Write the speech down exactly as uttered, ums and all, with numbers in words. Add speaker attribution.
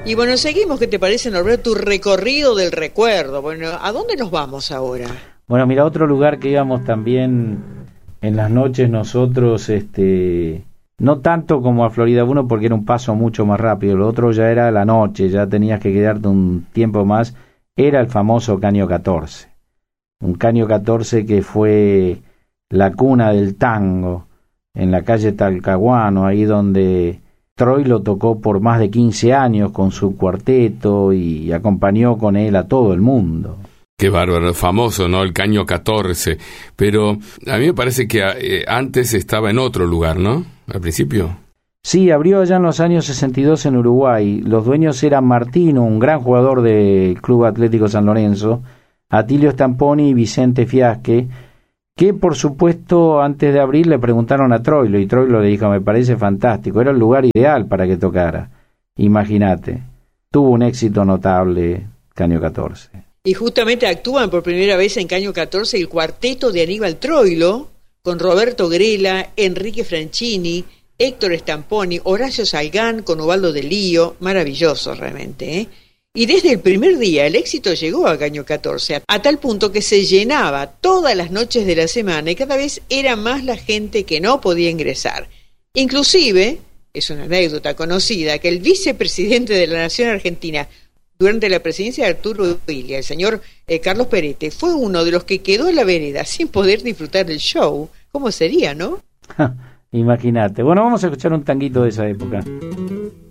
Speaker 1: Y bueno, seguimos, ¿qué te parece, Norberto? Tu recorrido del recuerdo. Bueno, ¿a dónde nos vamos ahora?
Speaker 2: Bueno, mira, otro lugar que íbamos también en las noches nosotros, este, no tanto como a Florida uno porque era un paso mucho más rápido, lo otro ya era la noche, ya tenías que quedarte un tiempo más, era el famoso Caño catorce. Un Caño catorce que fue la cuna del tango en la calle Talcahuano, ahí donde Troilo tocó por más de quince años con su cuarteto y acompañó con él a todo el mundo.
Speaker 3: Qué bárbaro, famoso, ¿no? El Caño catorce. Pero a mí me parece que eh, antes estaba en otro lugar, ¿no? Al principio.
Speaker 2: Sí, abrió allá en los años sesenta y dos en Uruguay. Los dueños eran Martino, un gran jugador del Club Atlético San Lorenzo, Atilio Stamponi y Vicente Fiasque, que por supuesto antes de abrir le preguntaron a Troilo y Troilo le dijo, me parece fantástico, era el lugar ideal para que tocara. Imagínate, tuvo un éxito notable Caño catorce.
Speaker 1: Y justamente actúan por primera vez en Caño catorce el cuarteto de Aníbal Troilo, con Roberto Grela, Enrique Franchini, Héctor Stamponi, Horacio Salgán, con Ubaldo de Lío, maravilloso realmente, ¿eh? Y desde el primer día el éxito llegó a Caño catorce, a tal punto que se llenaba todas las noches de la semana y cada vez era más la gente que no podía ingresar. Inclusive, es una anécdota conocida, que el vicepresidente de la Nación Argentina durante la presidencia de Arturo Illia, el señor eh, Carlos Perete, fue uno de los que quedó en la vereda sin poder disfrutar del show. ¿Cómo sería, no?
Speaker 2: Imagínate. Bueno, vamos a escuchar un tanguito de esa época.